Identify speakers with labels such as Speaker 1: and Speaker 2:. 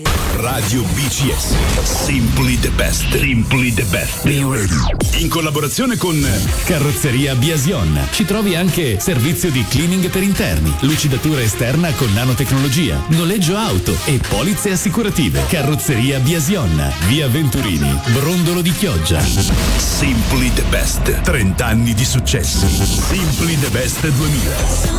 Speaker 1: Radio BCS. Simply the best. Simply the best. Be ready. In collaborazione con
Speaker 2: Carrozzeria Biasion. Ci trovi anche servizio di cleaning per interni, lucidatura esterna con nanotecnologia, noleggio auto e polizze assicurative. Carrozzeria Biasion. Via Venturini, Brondolo di Chioggia.
Speaker 1: Simply the best. 30 anni di successo. Simply the best 2000.